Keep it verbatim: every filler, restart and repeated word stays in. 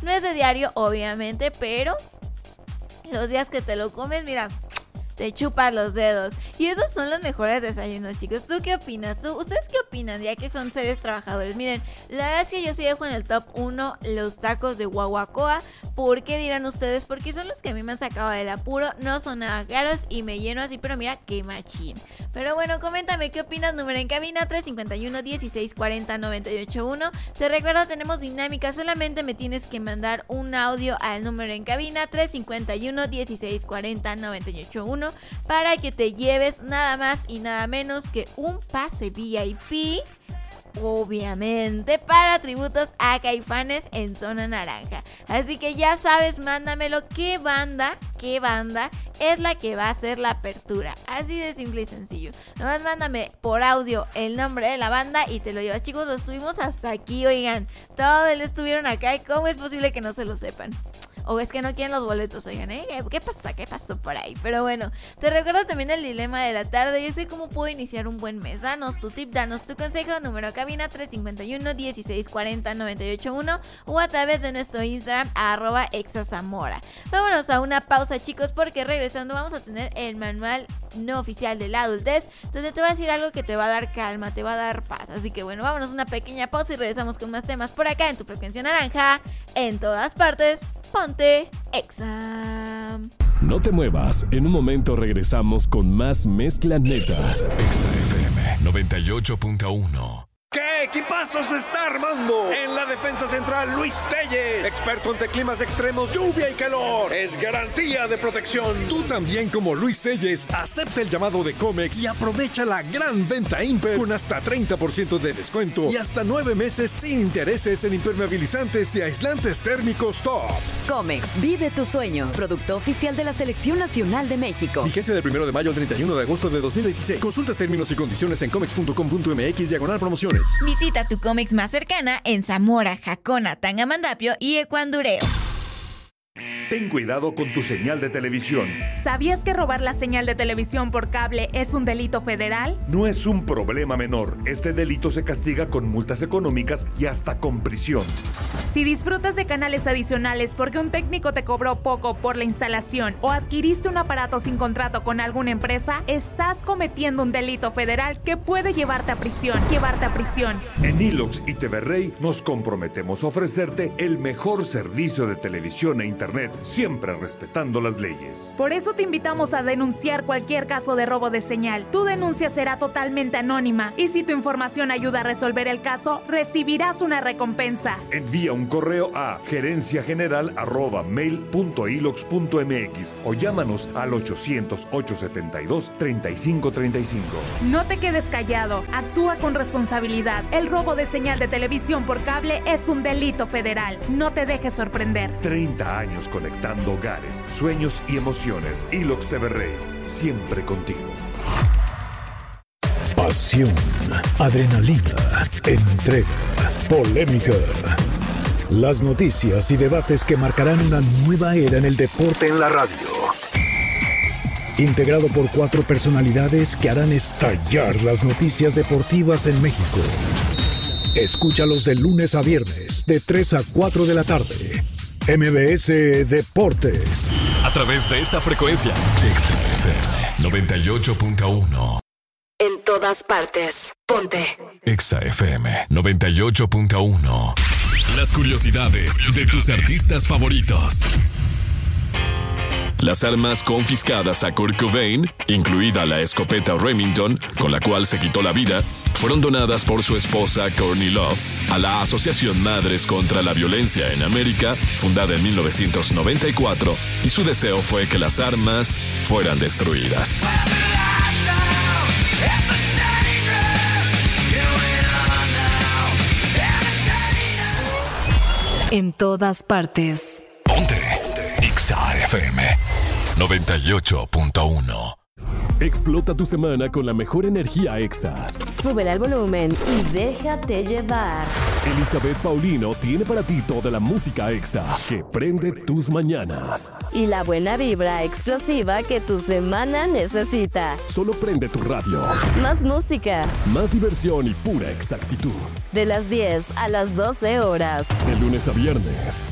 No es de diario, obviamente, pero los días que te lo comes, mira, te chupas los dedos. Y esos son los mejores desayunos, chicos. ¿Tú qué opinas? ¿Tú, ¿Ustedes qué opinan? Ya que son seres trabajadores. Miren, la verdad es que yo sí dejo en el top uno los tacos de Guaguacoa. ¿Por qué dirán ustedes? Porque son los que a mí me han sacado del apuro. No son nada caros y me lleno así, pero mira, qué machín. Pero bueno, coméntame qué opinas. Número en cabina tres cinco uno, dieciséis cuarenta, noventa y ocho uno. Te recuerdo, tenemos dinámica. Solamente me tienes que mandar un audio al número en cabina tres cinco uno, dieciséis cuarenta, noventa y ocho uno para que te lleves nada más y nada menos que un pase V I P, obviamente, para tributos a Caifanes en Zona Naranja. Así que ya sabes, mándamelo. ¿Qué banda, qué banda es la que va a hacer la apertura? Así de simple y sencillo. Nomás mándame por audio el nombre de la banda y te lo llevas. Chicos, lo estuvimos hasta aquí, oigan. Todos estuvieron acá y ¿cómo es posible que no se lo sepan? O es que no quieren los boletos, oigan, ¿eh? ¿Qué pasa? ¿Qué pasó por ahí? Pero bueno, te recuerdo también el dilema de la tarde. Y es que cómo puedo iniciar un buen mes. Danos tu tip, danos tu consejo. Número cabina tres cinco uno, dieciséis cuarenta, noventa y ocho uno o a través de nuestro Instagram, arroba exazamora. Vámonos a una pausa, chicos, porque regresando vamos a tener el manual no oficial de la adultez, donde te va a decir algo que te va a dar calma, te va a dar paz. Así que bueno, vámonos a una pequeña pausa y regresamos con más temas por acá en tu frecuencia naranja, en todas partes. Ponte Exa. No te muevas, en un momento regresamos con más Mezcla Neta. Exa F M noventa y ocho punto uno. ¿Qué equipazo se está armando? En la defensa central, Luis Telles, experto ante climas extremos, lluvia y calor. Es garantía de protección. Tú también, como Luis Telles, acepta el llamado de Comex y aprovecha la gran venta Imper con hasta treinta por ciento de descuento y hasta nueve meses sin intereses en impermeabilizantes y aislantes térmicos top. Comex, vive tus sueños. Producto oficial de la Selección Nacional de México. Vigencia del primero de mayo al treinta y uno de agosto de dos mil veintiséis. Consulta términos y condiciones en comex punto com punto m x diagonal promociones. Visita tu Comex más cercana en Zamora, Jacona, Tangamandapio y Ecuandureo. Ten cuidado con tu señal de televisión. ¿Sabías que robar la señal de televisión por cable es un delito federal? No es un problema menor. Este delito se castiga con multas económicas y hasta con prisión. Si disfrutas de canales adicionales porque un técnico te cobró poco por la instalación o adquiriste un aparato sin contrato con alguna empresa, estás cometiendo un delito federal que puede llevarte a prisión. Llevarte a prisión. En Ilox y T V Rey nos comprometemos a ofrecerte el mejor servicio de televisión e internet, siempre respetando las leyes. Por eso te invitamos a denunciar cualquier caso de robo de señal. Tu denuncia será totalmente anónima y si tu información ayuda a resolver el caso, recibirás una recompensa. Envía un correo a gerencia general arroba mail punto ilox punto m x o llámanos al ochocientos, ochocientos setenta y dos, treinta y cinco treinta y cinco. No te quedes callado, actúa con responsabilidad. El robo de señal de televisión por cable es un delito federal. No te dejes sorprender. treinta años conectando hogares, sueños y emociones. Ilox T V Rey, siempre contigo. Pasión, adrenalina, entrega, polémica. Las noticias y debates que marcarán una nueva era en el deporte en la radio. Integrado por cuatro personalidades que harán estallar las noticias deportivas en México. Escúchalos de lunes a viernes, de tres a cuatro de la tarde. M B S Deportes. A través de esta frecuencia. Exa F M noventa y ocho punto uno. En todas partes. Ponte Exa F M noventa y ocho punto uno. Las curiosidades de tus artistas favoritos. Las armas confiscadas a Kurt Cobain, incluida la escopeta Remington, con la cual se quitó la vida, fueron donadas por su esposa Courtney Love a la Asociación Madres contra la Violencia en América, fundada en mil novecientos noventa y cuatro, y su deseo fue que las armas fueran destruidas. en todas partes. Ponte Exa F M noventa y ocho punto uno. Explota tu semana con la mejor energía Exa. Súbele al volumen y déjate llevar. Elizabeth Paulino tiene para ti toda la música Exa que prende tus mañanas. Y la buena vibra explosiva que tu semana necesita. Solo prende tu radio. Más música. Más diversión y pura exactitud. De las diez a las doce horas. De lunes a viernes.